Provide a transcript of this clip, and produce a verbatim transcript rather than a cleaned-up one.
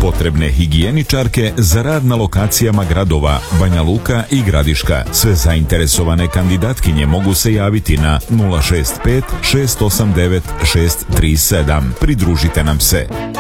Potrebne higijeničarke za rad na lokacijama gradova Banja Luka i Gradiška. Sve zainteresovane kandidatkinje mogu se javiti na nula šest pet šest osam devet šest tri sedam. Pridružite nam se.